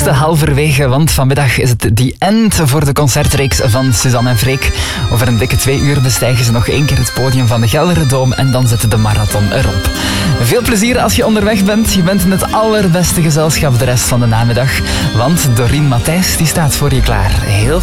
eerste halverwege, want vanmiddag is het die end voor de concertreeks van Suzanne en Freek. Over een dikke 2 uur bestijgen ze nog 1 keer het podium van de Gelderdoom en dan zit de marathon erop. Veel plezier als je onderweg bent. Je bent in het allerbeste gezelschap de rest van de namiddag, want Doreen Matthijs die staat voor je klaar. Heel